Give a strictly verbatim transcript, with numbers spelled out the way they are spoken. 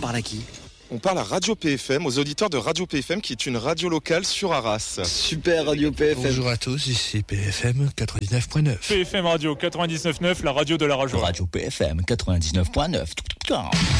parle à qui ? On parle à Radio P F M, aux auditeurs de Radio P F M, qui est une radio locale sur Arras. Super, Radio P F M. Bonjour à tous, ici P F M quatre-vingt-dix-neuf point neuf. P F M Radio quatre-vingt-dix-neuf point neuf, la radio de la région. Radio P F M quatre-vingt-dix-neuf point neuf.